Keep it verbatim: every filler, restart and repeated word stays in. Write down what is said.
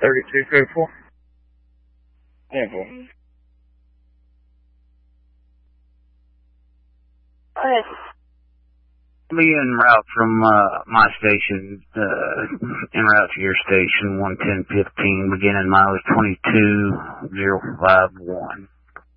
thirty-two thirty-four. ten four. Okay. Be en route from uh, my station, uh, en route to your station, one ten fifteen, beginning mileage twenty-two zero five one.